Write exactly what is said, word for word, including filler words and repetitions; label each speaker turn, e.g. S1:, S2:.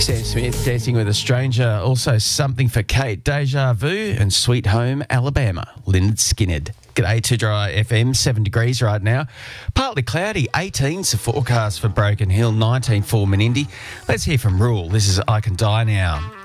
S1: Sam Smith, Dancing with a Stranger. Also something for Kate, Deja Vu, and Sweet Home Alabama, Lynyrd Skynyrd. G'day to Dry F M, seven degrees right now. Partly cloudy, eighteen's the forecast for Broken Hill, nineteen for Menindee. Let's hear from Rule. This is I Can Die Now.